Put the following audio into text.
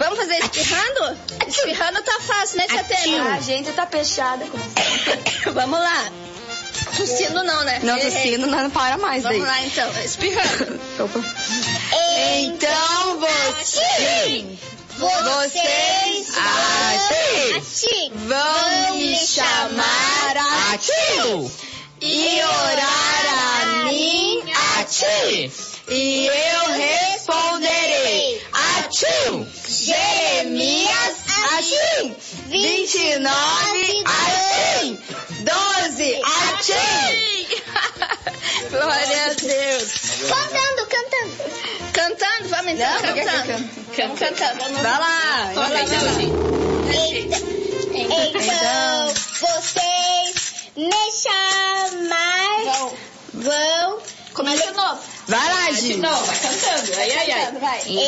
Vamos fazer espirrando? Espirrando tá fácil, né, Tia Tênia? A gente tá fechada. Vamos lá. Tossindo não, né? Não, tossindo não para mais. Vamos daí. lá, então. Espirrando. Opa. Então vocês vão me chamar a tio e orar a mim a ti. E eu responderei a tio. Jeremias assim, 29 assim, 12 assim. Glória a Deus. Cantando, vamos então, cantando. Vai lá. Então, vocês me chamar vão. Começa de novo. Vai lá, Gi. Vai cantando. Ai.